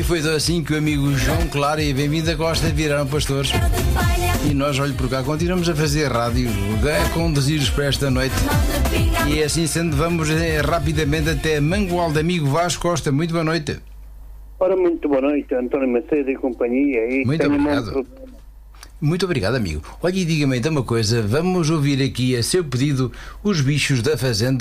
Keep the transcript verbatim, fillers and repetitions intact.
E foi assim que o amigo João Clara e a Bem-vinda Costa viraram pastores. E nós, olho por cá, continuamos a fazer rádio, a conduzir-os para esta noite. E assim sendo, vamos eh, rapidamente até Mangualde, amigo Vasco Costa. Muito boa noite. Ora, muito boa noite, António Macedo e companhia. E muito obrigado. Um... Muito obrigado, amigo. Olha, e diga-me então uma coisa, vamos ouvir aqui a seu pedido Os Bichos da Fazenda.